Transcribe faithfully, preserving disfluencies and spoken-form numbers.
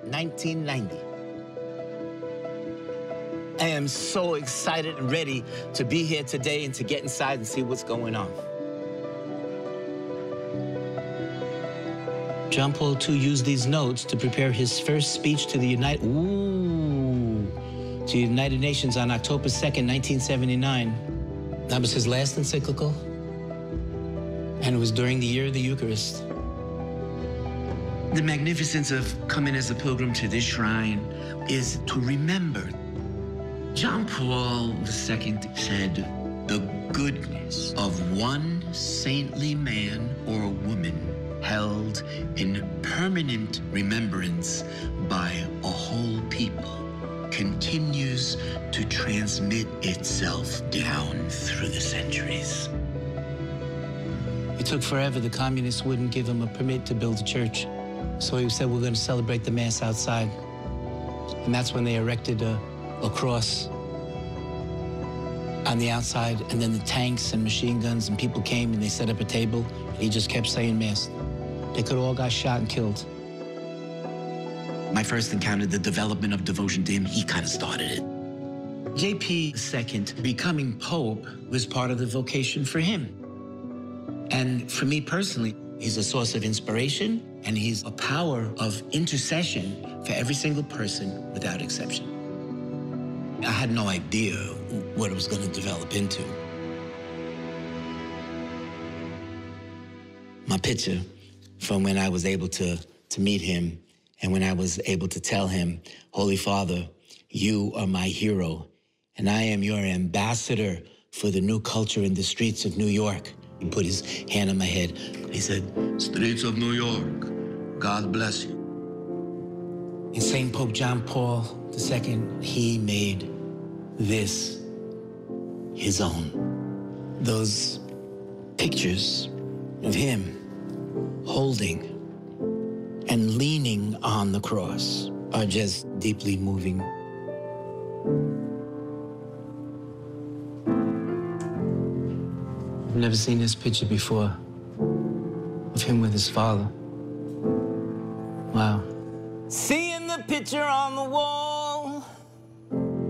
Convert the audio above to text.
nineteen ninety. I am so excited and ready to be here today and to get inside and see what's going on. John Paul the Second used these notes to prepare his first speech to the United Ooh, to the United Nations on October second, nineteen seventy-nine. That was his last encyclical, and it was during the year of the Eucharist. The magnificence of coming as a pilgrim to this shrine is to remember. John Paul the Second said, the goodness of one saintly man or woman held in permanent remembrance by a whole people continues to transmit itself down through the centuries. It took forever. The communists wouldn't give him a permit to build a church. So he said, we're going to celebrate the Mass outside. And that's when they erected a, a cross on the outside, and then the tanks and machine guns and people came and they set up a table, and he just kept saying Mass. They could have all got shot and killed. My first encounter, the development of devotion to him, he kind of started it. J P the Second becoming Pope was part of the vocation for him. And for me personally, he's a source of inspiration, and he's a power of intercession for every single person without exception. I had no idea what it was going to develop into. My picture from when I was able to, to meet him and when I was able to tell him, Holy Father, you are my hero, and I am your ambassador for the new culture in the streets of New York. He put his hand on my head. He said, streets of New York, God bless you. And Saint Pope John Paul the Second, he made this his own. Those pictures of him holding and leaning on the cross are just deeply moving. I've never seen this picture before of him with his father. Wow. Seeing the picture on the wall.